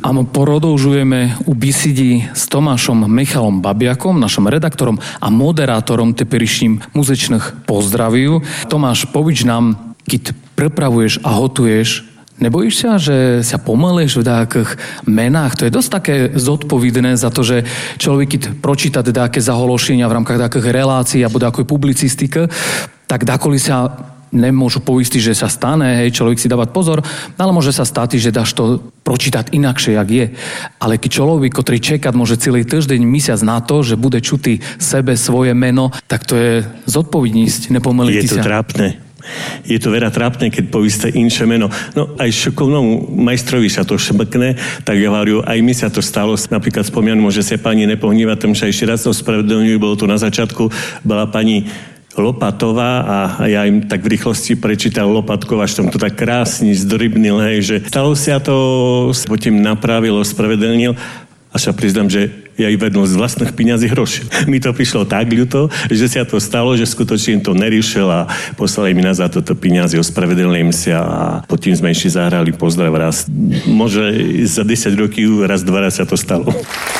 A porodoužujeme u bisidi s Tomášom Michalom Babiakom, našim redaktorom a moderátorom teperišnjim muzycznych pozdravujú. Tomáš, povič nám, keď pripravuješ a hotuješ, nebojíš sa, že sa pomeleš v nejakých menách? To je dosť také zodpovedné za to, že človek, keď pročíta nejaké zahološenia v rámkach nejakých relácií alebo nejakej publicistiky, tak dakoli sa nemôžu poistiť, že sa stane, hej, človek si dávať pozor, ale môže sa stať, že dáš to pročítať inakšie, jak je. Ale keď človek, ktorý čekať môže celý týždeň, mesiac na to, že bude čutý sebe svoje meno, tak to je zodpovednosť, nepomeliť sa. Je to trápne. Je to veľa trápne, keď povíste inše meno. No aj šikovnému majstrovi sa to šmrkne, tak ja hovorím, aj mi sa to stalo. Napríklad spomínam, že sa pani nepohníva, tam sa ešte raz ospravedlňujú, bolo to na začiatku, bola pani Lopatová a ja im tak v rýchlosti prečítal Lopatkova, až som to tak krásne zdrybnil, hej, že stalo sa to, potom napravil, ospravedlnil a sa priznám, že ja i vedno z vlastných peňazí hroši. Mi to prišlo tak ľúto, že sa to stalo, že skutočne to neriešil a poslali mi nazad toto peňazí, ospravedlňujem sa a potom sme ešte zahrali pozdrav raz. Môže za 10 rokov raz, dva raz sa to stalo.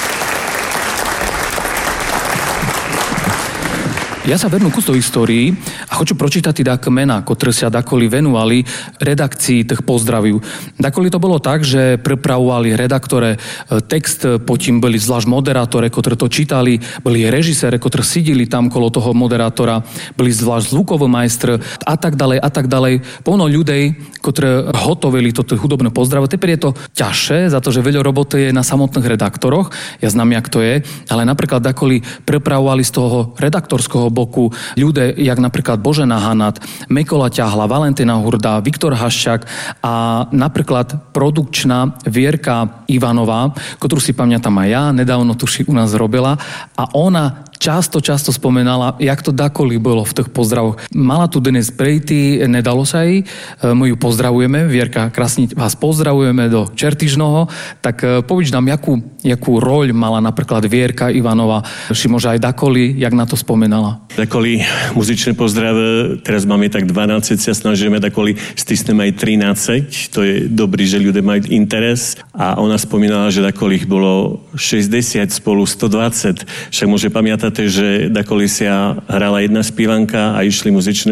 Ja sa vernu kus do histórii a хочу prочитať také mená, ktoré sa dakoli venovali redakcii tých pozdraviv. Dakoli to bolo tak, že pripravovali redaktore text, potom boli zvlášť moderátore, ktorí to čítali, boli režisére, ktorí sidili tam kolo toho moderátora, boli zvlášť zvukový majstr a tak ďalej. Plno ľudí, ktorí hotovili toto hudobné pozdrav. Teper je to ťažšie, za to, že veľa roboty je na samotných redaktoroch. Ja znám, jak to je, ale napríklad dakoli pripravovali z toho redaktorského boku ľudia, jak napríklad Božena Hanat, Mikola Ťahla, Valentina Hurda, Viktor Haščák a napríklad produkčná Vierka Ivanová, ktorú si pamätám aj ja, nedávno tuši u nás robila a ona často spomenala, jak to dakoli bolo v tých pozdravoch. Mala tu dnes prejty, nedalo sa jej, my ju pozdravujeme, Vierka, krásne vás pozdravujeme do Čertižnoho, tak povíč nám, jakú roľ mala napríklad Vierka Ivanová, či môže aj dakoli, jak na to spomenala. Dakoli muzičné pozdrav, teraz máme tak 12, sa snažíme, dakoli stisneme aj 13, to je dobrý, že ľudia majú interes a ona spomínala, že dakoli ich bolo 60 spolu 120, však môže pamätať, že dakoli sa hrala jedna spievanka a išli muzičné